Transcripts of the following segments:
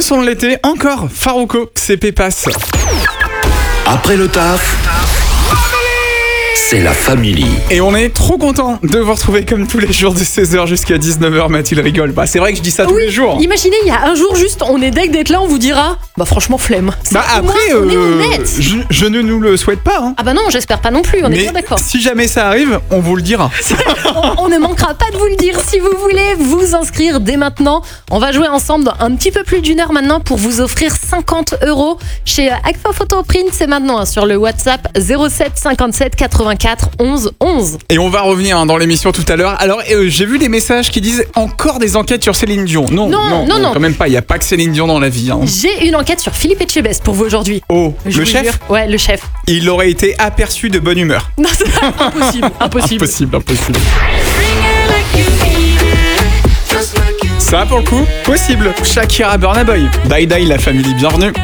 son de l'été, encore Farruko, c'est Pépasse. Après le taf, c'est la famille. Et on est trop content de vous retrouver comme tous les jours de 16h jusqu'à 19h. Mathilde rigole. Bah, c'est vrai que je dis ça tous les jours. Imaginez, il y a un jour juste, on est deg d'être là, on vous dira, bah franchement flemme. Bah après, on est honnête. je ne nous le souhaite pas. Hein. Ah bah non, j'espère pas non plus, on est Mais bien d'accord. si jamais ça arrive, on vous le dira. On ne manquera pas de vous le dire. Si vous voulez vous inscrire dès maintenant, on va jouer ensemble dans un petit peu plus d'une heure maintenant pour vous offrir 50 € chez Agfa Photo Print. C'est maintenant sur le WhatsApp 07 57 84 11 11. Et on va revenir dans l'émission tout à l'heure. Alors, j'ai vu des messages qui disent encore des enquêtes sur Céline Dion. Non, quand même pas. Il n'y a pas que Céline Dion dans la vie. Hein. J'ai une enquête sur Philippe Etchebest pour vous aujourd'hui. Oh, le chef ? Ouais, le chef. Il aurait été aperçu de bonne humeur. Non, c'est impossible. Impossible. Ça, pour le coup, possible. Shakira, Burna Boy. Die Die, la famille, bienvenue.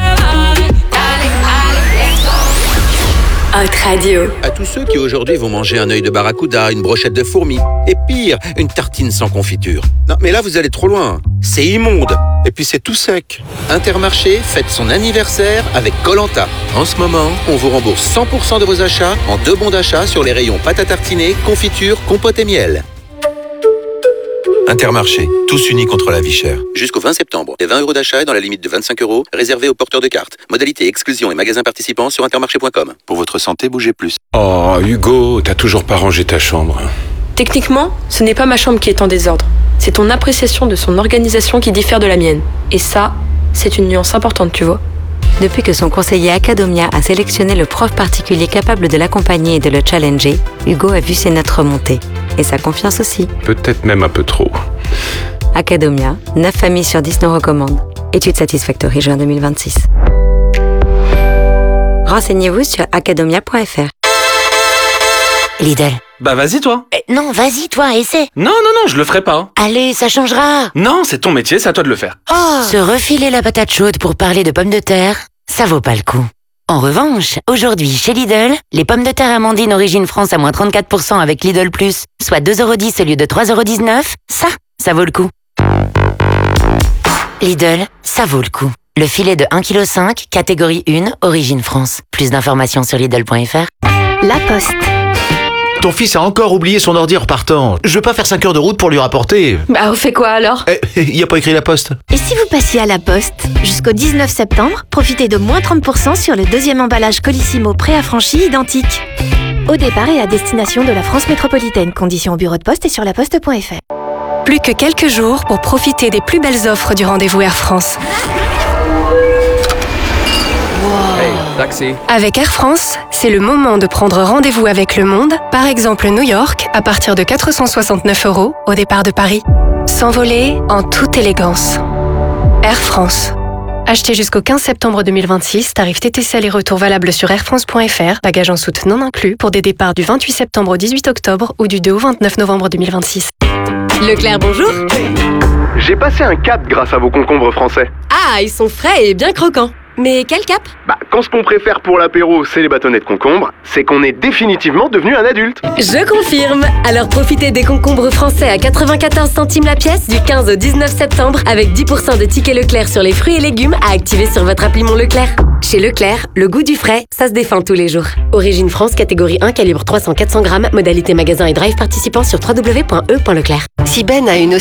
Hot Radio. À tous ceux qui aujourd'hui vont manger un œil de barracuda, une brochette de fourmis, et pire, une tartine sans confiture. Non, mais là, vous allez trop loin. C'est immonde. Et puis c'est tout sec. Intermarché fête son anniversaire avec Koh-Lanta. En ce moment, on vous rembourse 100% de vos achats en 2 bons d'achat sur les rayons pâte à tartiner, confiture, compote et miel. Intermarché, tous unis contre la vie chère. Jusqu'au 20 septembre, les 20 € d'achat est dans la limite de 25 € réservés aux porteurs de cartes. Modalité, exclusion et magasins participants sur intermarché.com. Pour votre santé, bougez plus. Oh, Hugo, t'as toujours pas rangé ta chambre. Techniquement, ce n'est pas ma chambre qui est en désordre. C'est ton appréciation de son organisation qui diffère de la mienne. Et ça, c'est une nuance importante, tu vois. Depuis que son conseiller Acadomia a sélectionné le prof particulier capable de l'accompagner et de le challenger, Hugo a vu ses notes remonter. Et sa confiance aussi. Peut-être même un peu trop. Acadomia, 9 familles sur 10 nous recommandent. Étude Satisfactory, juin 2026. Renseignez-vous sur acadomia.fr. Lidl. Bah vas-y toi. Non, vas-y toi, essaie. Non, je le ferai pas. Allez, ça changera. Non, c'est ton métier, c'est à toi de le faire. Se refiler la patate chaude pour parler de pommes de terre, ça vaut pas le coup. En revanche, aujourd'hui, chez Lidl, les pommes de terre Amandine Origine France à moins 34% avec Lidl Plus, soit 2,10 € au lieu de 3,19 €, ça vaut le coup. Lidl, ça vaut le coup. Le filet de 1,5 kg, catégorie 1, Origine France. Plus d'informations sur Lidl.fr. La Poste. Ton fils a encore oublié son ordi en repartant. Je veux pas faire 5 heures de route pour lui rapporter. Bah, on fait quoi alors ? Y a pas écrit la poste. Et si vous passiez à la Poste ? Jusqu'au 19 septembre, profitez de moins 30% sur le deuxième emballage Colissimo préaffranchi identique. Au départ et à destination de la France métropolitaine. Conditions au bureau de poste et sur laposte.fr. Plus que quelques jours pour profiter des plus belles offres du rendez-vous Air France. Hey, taxi. Avec Air France, c'est le moment de prendre rendez-vous avec le monde, par exemple New York, à partir de 469 € au départ de Paris. S'envoler en toute élégance. Air France. Acheté jusqu'au 15 septembre 2026, tarif TTC aller-retour valable sur airfrance.fr, bagages en soute non inclus pour des départs du 28 septembre au 18 octobre ou du 2 au 29 novembre 2026. Leclerc, bonjour. J'ai passé un cap grâce à vos concombres français. Ah, ils sont frais et bien croquants. Mais quel cap ? Quand ce qu'on préfère pour l'apéro, c'est les bâtonnets de concombre, c'est qu'on est définitivement devenu un adulte. Je confirme. Alors profitez des concombres français à 94 centimes la pièce du 15 au 19 septembre avec 10% de tickets Leclerc sur les fruits et légumes à activer sur votre appli Mon Leclerc. Chez Leclerc, le goût du frais, ça se défend tous les jours. Origine France, catégorie 1, calibre 300-400 grammes, modalité magasin et drive participant sur www.e.leclerc. Si Ben a une